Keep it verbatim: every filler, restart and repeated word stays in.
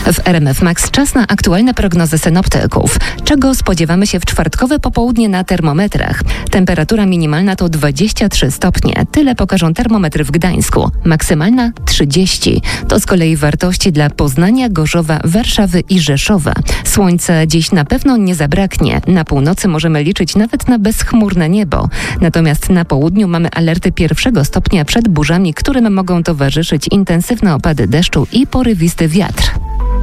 W R M F Max czas na aktualne prognozy synoptyków. Czego spodziewamy się w czwartkowe popołudnie na termometrach? Temperatura minimalna to dwadzieścia trzy stopnie. Tyle pokażą termometry w Gdańsku. Maksymalna trzydzieści. To z kolei wartości dla Poznania, Gorzowa, Warszawy i Rzeszowa. Słońca dziś na pewno nie zabraknie. Na północy możemy liczyć nawet na bezchmurne niebo. Natomiast na południu mamy alerty pierwszego stopnia przed burzami, którym mogą towarzyszyć intensywne opady deszczu i porywisty wiatr.